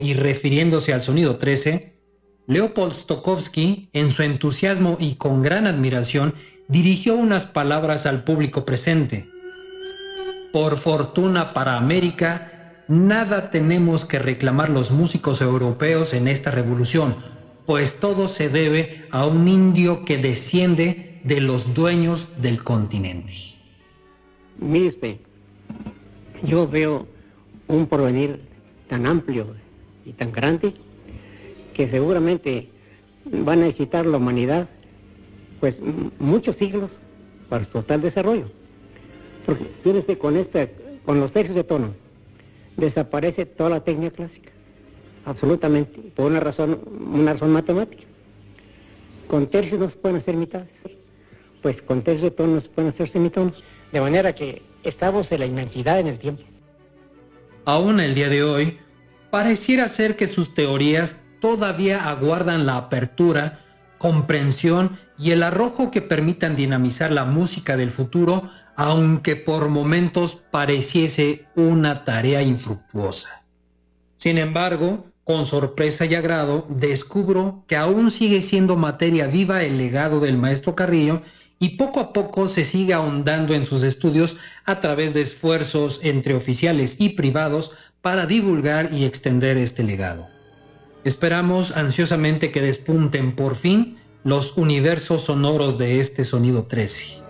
y refiriéndose al sonido 13, Leopold Stokowski, en su entusiasmo y con gran admiración, dirigió unas palabras al público presente. Por fortuna para América, nada tenemos que reclamar los músicos europeos en esta revolución, pues todo se debe a un indio que desciende de los dueños del continente. Mire usted, yo veo un porvenir tan amplio y tan grande que seguramente va a necesitar la humanidad pues muchos siglos para su total desarrollo. Porque fíjese, con los tercios de tono desaparece toda la técnica clásica, absolutamente, por una razón matemática. Con tercios no se pueden hacer mitades, pues con tercios de tono no se pueden hacer semitonos, de manera que estamos en la inmensidad en el tiempo. Aún el día de hoy, pareciera ser que sus teorías todavía aguardan la apertura, comprensión y el arrojo que permitan dinamizar la música del futuro, aunque por momentos pareciese una tarea infructuosa. Sin embargo, con sorpresa y agrado, descubro que aún sigue siendo materia viva el legado del maestro Carrillo y poco a poco se sigue ahondando en sus estudios a través de esfuerzos entre oficiales y privados para divulgar y extender este legado. Esperamos ansiosamente que despunten por fin los universos sonoros de este sonido 13.